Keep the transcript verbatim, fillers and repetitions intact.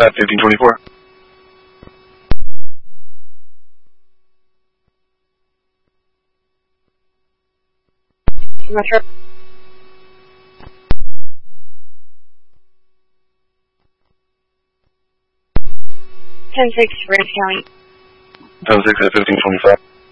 at fifteen twenty-four. Metro. ten six, Ranch County. ten six at fifteen twenty-five.